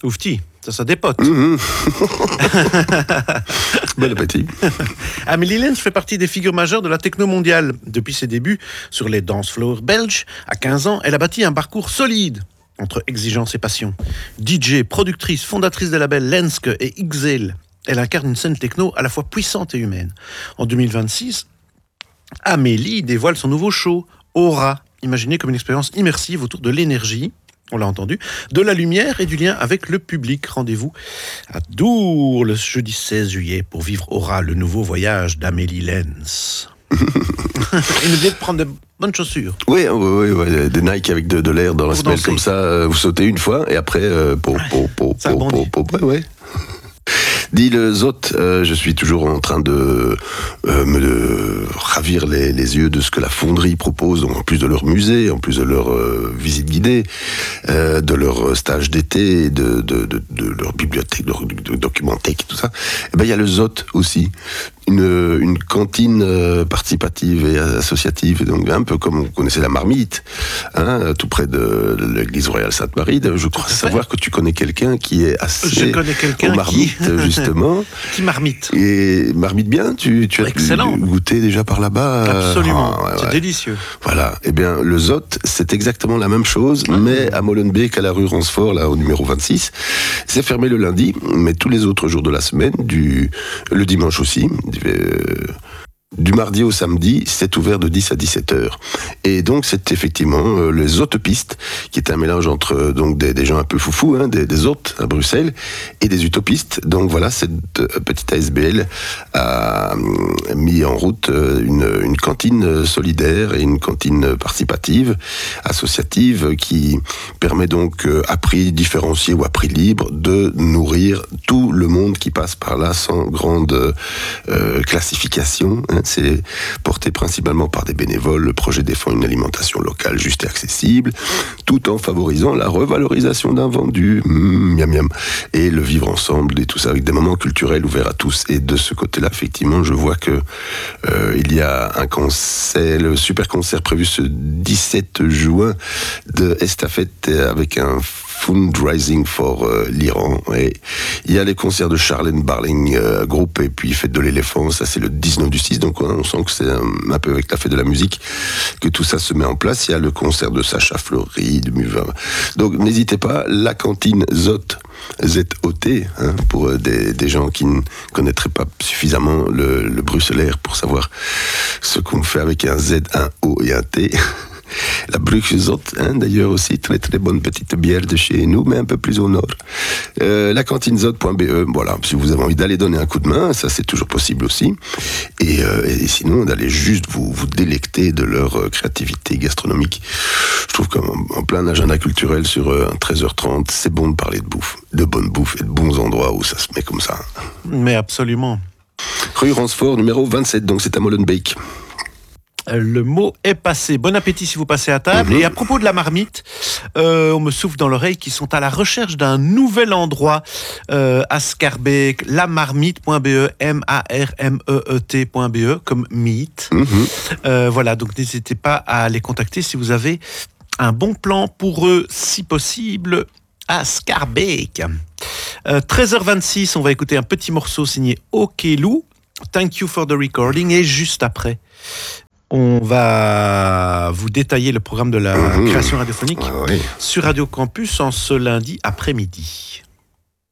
Oufti, ça dépote. Bon appétit. Amélie Lenz fait partie des figures majeures de la techno mondiale. Depuis ses débuts sur les dance floors belges, à 15 ans, elle a bâti un parcours solide entre exigence et passion. DJ, productrice, fondatrice des labels Lenske et XL, elle incarne une scène techno à la fois puissante et humaine. En 2026, Amélie dévoile son nouveau show, Aura, imaginé comme une expérience immersive autour de l'énergie, on l'a entendu, de la lumière et du lien avec le public. Rendez-vous à Dour le jeudi 16 juillet pour vivre Aura, le nouveau voyage d'Amélie Lenz. Il nous vient de prendre de bonnes chaussures. Oui, des Nike avec de l'air dans la semelle comme ça, vous sautez une fois et après, ouais. Dit le Zot, je suis toujours en train de me ravir les yeux de ce que la fonderie propose, donc en plus de leur musée, en plus de leur visite guidée, de leur stage d'été, de leur bibliothèque, de leur documenthèque, tout ça. Et ben il y a le Zot aussi, une cantine participative et associative, donc un peu comme vous connaissez la Marmite, hein, tout près de l'église royale Sainte-Marie. Je crois savoir que tu connais quelqu'un qui est assez aux Marmites, justement. Qui marmite. Et marmite bien, tu as goûté déjà par là-bas. Absolument, c'est délicieux. Voilà, eh bien le Zot, c'est exactement la même chose, mais à Molenbeek, à la rue Ransfort, là au numéro 26. C'est fermé le lundi, mais tous les autres jours de la semaine, le dimanche aussi, du mardi au samedi, c'est ouvert de 10 à 17h. Et donc, c'est effectivement les autopistes, qui est un mélange entre donc des gens un peu foufous, hein, des hôtes à Bruxelles, et des utopistes. Donc voilà, cette petite ASBL a mis en route une cantine solidaire et une cantine participative, associative, qui permet donc, à prix différencié ou à prix libre, de nourrir tout le monde qui passe par là sans grande classification, hein. C'est porté principalement par des bénévoles. Le projet défend une alimentation locale juste et accessible, tout en favorisant la revalorisation d'un vendu, miam miam, et le vivre ensemble et tout ça avec des moments culturels ouverts à tous. Et de ce côté-là, effectivement, je vois que il y a un concert, le super concert prévu ce 17 juin de Estafette avec un fundraising for l'Iran. Et il y a les concerts de Charlène Barling groupe et puis Fête de l'éléphant, ça c'est le 19 du 6, donc on sent que c'est un peu avec la fête de la musique que tout ça se met en place. Il y a le concert de Sacha Fleury, de Muva. Donc n'hésitez pas, la cantine Zot, Z-O-T, hein, pour des gens qui ne connaîtraient pas suffisamment le bruxellaire pour savoir ce qu'on fait avec un Z, un O et un T. La Bruxzot, hein, d'ailleurs aussi, très très bonne petite bière de chez nous, mais un peu plus au nord. La cantinezot.be, voilà, si vous avez envie d'aller donner un coup de main, ça c'est toujours possible aussi. Et sinon, d'aller juste vous délecter de leur créativité gastronomique. Je trouve qu'en plein agenda culturel sur 13h30, c'est bon de parler de bouffe, de bonne bouffe et de bons endroits où ça se met comme ça. Mais absolument. Rue Ransfort, numéro 27, donc c'est à Molenbeek. Le mot est passé. Bon appétit si vous passez à table. Et à propos de la Marmite, on me souffle dans l'oreille qu'ils sont à la recherche d'un nouvel endroit à Schaerbeek, lamarmite.be, marmeet.be, comme meat. Voilà, donc n'hésitez pas à les contacter si vous avez un bon plan pour eux, si possible, à Schaerbeek. 13h26, on va écouter un petit morceau signé Okelou. Thank you for the recording. Et juste après, on va vous détailler le programme de la création radiophonique sur Radio Campus en ce lundi après-midi.